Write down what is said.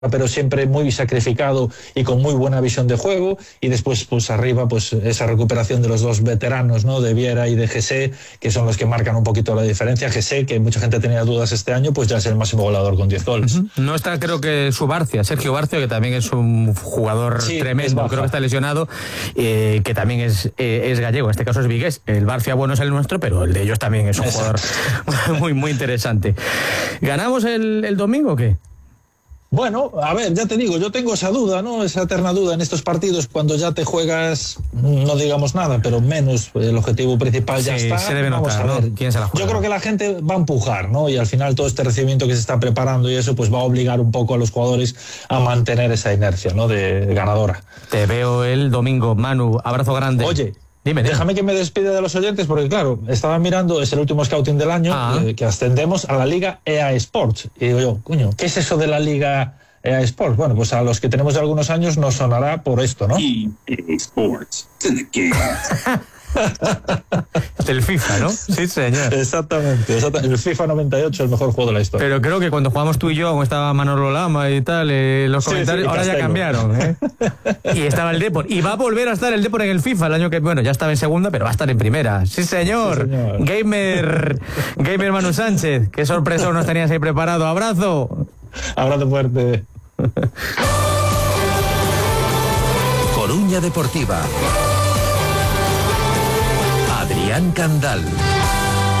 pero siempre muy sacrificado y con muy buena visión de juego, y después pues arriba pues esa recuperación de los dos veteranos, ¿no? De Viera y de José, que son los que marcan un poquito la diferencia. José, que mucha gente tenía dudas este año, pues ya es el máximo goleador con 10 goles. No está, creo que su Barcia, Sergio Barcia, que también es un jugador tremendo, creo que está lesionado, que también es gallego, en este caso es vigués. El Barcia bueno es el nuestro, pero el de ellos también es un jugador muy, muy interesante. ¿Ganamos el domingo o qué? Bueno, a ver, ya te digo, yo tengo esa duda, ¿no? Esa eterna duda en estos partidos cuando ya te juegas, no digamos nada, pero menos el objetivo principal ya está. Se debe notar, Vamos a ver, ¿no? ¿Quién se la juega? Yo creo que la gente va a empujar, ¿no? Y al final todo este recibimiento que se está preparando y eso, pues va a obligar un poco a los jugadores a mantener esa inercia, ¿no? De ganadora. Te veo el domingo, Manu. Abrazo grande. Oye, Dime. Déjame que me despida de los oyentes porque, claro, estaba mirando, es el último scouting del año, que ascendemos a la Liga EA Sports. Y digo yo, coño, ¿qué es eso de la Liga EA Sports? Bueno, pues a los que tenemos ya algunos años nos sonará por esto, ¿no? EA Sports. El FIFA, ¿no? Sí, señor. Exactamente. El FIFA 98, el mejor juego de la historia. Pero creo que cuando jugamos tú y yo, como estaba Manolo Lama y tal, los comentarios, ahora ya cambiaron, ¿eh? Y estaba el Depor. Y va a volver a estar el Depor en el FIFA el año que, bueno, ya estaba en segunda, pero va a estar en primera. Sí, señor. Sí, señor. Gamer Manu Sánchez. Qué sorpresa nos tenías ahí preparado. Abrazo. Abrazo fuerte. Coruña Deportiva. Adrián Candal.